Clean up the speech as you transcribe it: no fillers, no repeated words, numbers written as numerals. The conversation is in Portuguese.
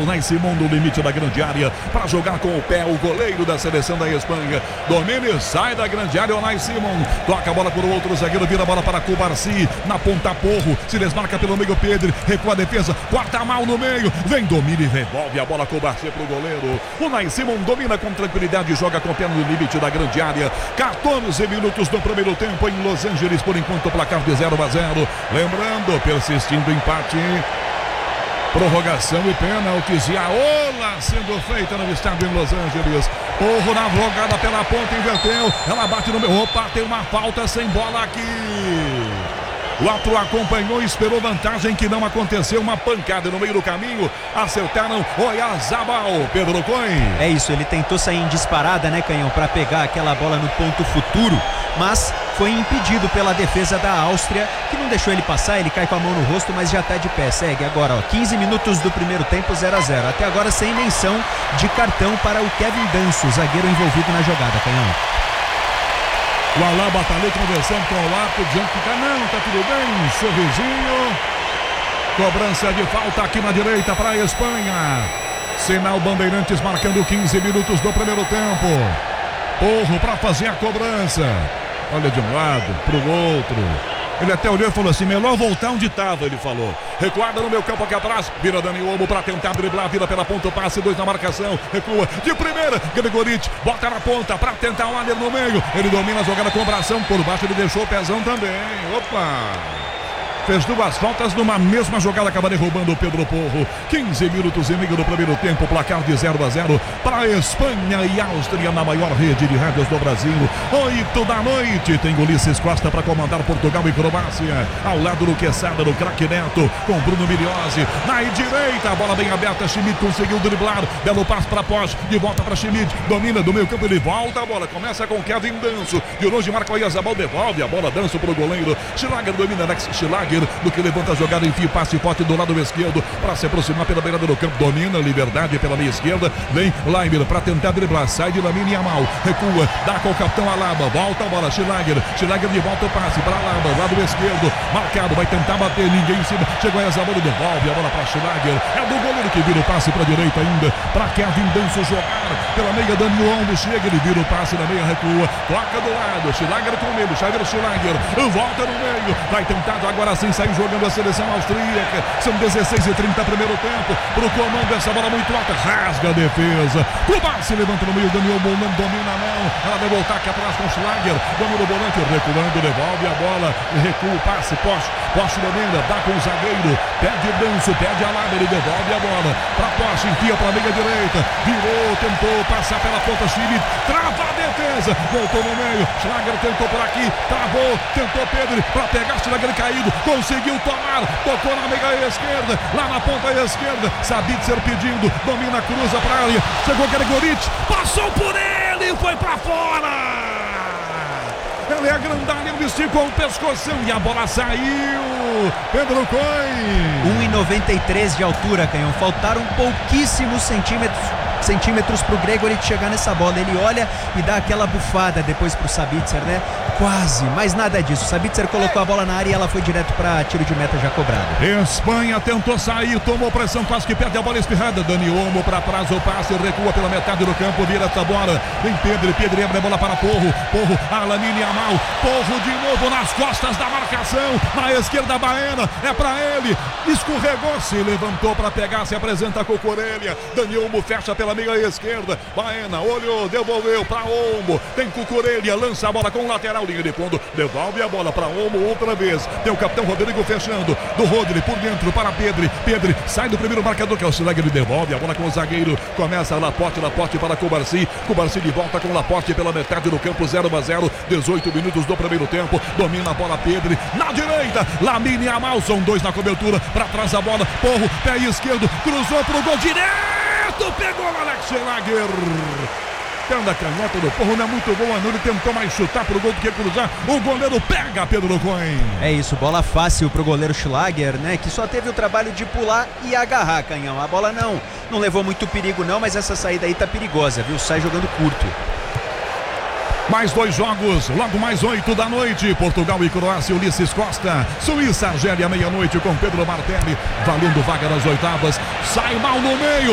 Unai Simón no limite da grande área para jogar com o pé o goleiro da seleção da Espanha. Domine, sai da grande área, Unai Simón toca a bola por outro zagueiro, vira a bola para Cubarsí, na ponta Porro, se desmarca pelo meio Pedro, recua a defesa, quarta mal no meio, vem Domine e revolve a bola Cubarsí pro goleiro. Unai Simón domina com tranquilidade, joga com o pé no limite da grande área. 14 minutos do primeiro tempo em Los Angeles, por enquanto o placar de 0-0. Lembrando, persistindo o empate, prorrogação e pênaltis, e a ola sendo feita no estádio em Los Angeles. Porro na jogada pela ponta, inverteu, ela bate no meio, opa, tem uma falta sem bola aqui. O outro acompanhou e esperou vantagem, que não aconteceu, uma pancada no meio do caminho, acertaram Oyarzabal, Pedro Cohen. É isso, ele tentou sair em disparada, né, Canhão, para pegar aquela bola no ponto futuro, mas foi impedido pela defesa da Áustria, que não deixou ele passar, ele cai com a mão no rosto, mas já está de pé. Segue agora, 15 minutos do primeiro tempo, 0-0. Até agora sem menção de cartão para o Kevin Danso, zagueiro envolvido na jogada, Canhão. O Alaba tá ali conversando com o Lato, dizendo que não, tá tudo bem, sorrisinho. Cobrança de falta aqui na direita para a Espanha. Sinal Bandeirantes marcando 15 minutos do primeiro tempo. Porro para fazer a cobrança. Olha de um lado, pro outro. Ele até olhou e falou assim, melhor voltar onde estava, ele falou. Recuada no meu campo aqui atrás, vira Dani Olmo para tentar driblar, vira pela ponta, passe, 2 na marcação, recua de primeira, Gregorich, bota na ponta para tentar o Aller no meio, ele domina a jogada com o bração, por baixo ele deixou o pezão também, opa! Fez 2 faltas numa mesma jogada, acaba derrubando o Pedro Porro. 15 minutos e meio do primeiro tempo, placar de 0-0 para a Espanha e Áustria na maior rede de rádios do Brasil. 8 da noite, tem Ulisses Costa para comandar Portugal e Croácia. Ao lado do Quesada, do craque Neto, com Bruno Miriose. Na direita, a bola bem aberta, Schmidt conseguiu driblar. Belo passo para Posch, de volta para Schmidt. Domina do meio campo, ele volta a bola. Começa com Kevin Danso. De longe marca o Oyarzabal, devolve a bola, Danso para o goleiro. Schlager domina, Alex Schlager. Do que levanta a jogada, enfia passe forte do lado esquerdo para se aproximar pela beirada do campo, domina, liberdade pela meia esquerda, vem Leimer para tentar driblar, sai de Lamine Yamal, recua, dá com o capitão Alaba, volta a bola, Schlager de volta o passe para Alaba, lado esquerdo, marcado, vai tentar bater, ninguém em cima, chegou a essa bola, devolve a bola para Schlager, é do goleiro que vira o passe para a direita ainda, para Kevin Danso jogar, pela meia Dani Olmo, chega, ele vira o passe na meia, recua, toca do lado, Schlager com medo, Xavier Schlager, volta no meio, vai tentar agora sim sair jogando a seleção austríaca. São 16:30 primeiro tempo. Pro comando, essa bola muito alta, rasga a defesa. Cubarsí levanta no meio, Daniel Bolman domina não. Ela vai voltar aqui atrás com Schlager. Domina o volante, recuando, devolve a bola. Recua o passe, Posch domina, dá com o zagueiro. Pede Danso, pede Alaba, ele devolve a bola. Pra Posch, enfia pra meia direita. Virou, tentou passar pela ponta, Schmidt. Trava a defesa. Voltou no meio. Schlager tentou por aqui. Travou, tentou Pedro pra pegar Schlager caído. Conseguiu tomar, tocou na meia esquerda, lá na ponta esquerda, Sabitzer pedindo, domina, cruza pra área, chegou Gregorich, passou por ele e foi pra fora. Ela é a grandalha, ele esticou o pescoção e a bola saiu. Pedro Cohen. 1,93 de altura, Canhão, faltaram pouquíssimos centímetros pro Gregorich chegar nessa bola. Ele olha e dá aquela bufada depois pro Sabitzer, né? Quase, mas nada disso. Sabitzer colocou a bola na área e ela foi direto para tiro de meta já cobrado. Espanha tentou sair, tomou pressão, quase que perde a bola espirrada. Dani Olmo para trás, o passe, recua pela metade do campo, vira essa bola. Vem Pedro abre a bola para Porro, a Lamine Yamal, Porro de novo nas costas da marcação, na esquerda Baena, é para ele, escorregou, se levantou para pegar, se apresenta com Cucurella. Dani Olmo fecha pela meia esquerda, Baena olhou, devolveu para Olmo, tem Cucurella, lança a bola com o lateral, linha de fundo, devolve a bola para Olmo outra vez, tem o capitão Rodrigo fechando, do Rodri por dentro para Pedro sai do primeiro marcador que é o Schlager, ele devolve a bola com o zagueiro, começa Laporte para Cubarsí de volta com Laporte pela metade do campo, 0-0, 18 minutos do primeiro tempo, domina a bola Pedro, na direita, Lamine Yamal, são 2 na cobertura, para trás a bola, Porro, pé esquerdo, cruzou pro gol direto, pegou o Alex Schlager. A canhota do Porro não é muito boa, não. Ele tentou mais chutar pro gol do que cruzar. O goleiro pega, Pedro Cohen. É isso, bola fácil pro goleiro Schlager, né? Que só teve o trabalho de pular e agarrar, Canhão. A bola não levou muito perigo, não, mas essa saída aí tá perigosa, viu? Sai jogando curto. Mais 2 jogos, logo mais 8 da noite. Portugal e Croácia, Ulisses Costa. Suíça, Argélia, meia-noite com Pedro Martelli. Valendo vaga nas oitavas. Sai mal no meio.